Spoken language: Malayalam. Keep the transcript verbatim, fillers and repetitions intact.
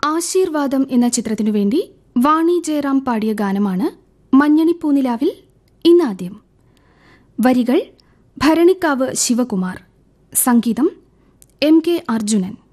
ആശീർവാദം എന്ന ചിത്രത്തിനു വേണ്ടി വാണി ജയറാം പാടിയ ഗാനമാണ് മഞ്ഞണിപ്പൂനിലാവിൽ ഇന്നാദ്യം. വരികൾ ഭരണിക്കാവ് ശിവകുമാർ, സംഗീതം എം കെ അർജുനൻ.